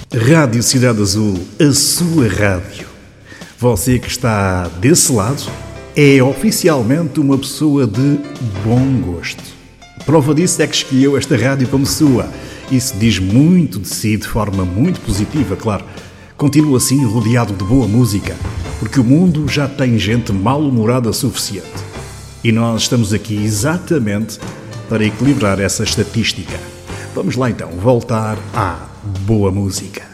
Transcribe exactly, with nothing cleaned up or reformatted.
Rádio Cidade Azul, a sua rádio. Você que está desse lado é oficialmente uma pessoa de bom gosto. Prova disso é que escolheu esta rádio como sua. Isso diz muito de si, de forma muito positiva, claro. Continua assim rodeado de boa música, porque o mundo já tem gente mal-humorada suficiente. E nós estamos aqui exatamente para equilibrar essa estatística. Vamos lá então voltar à boa música.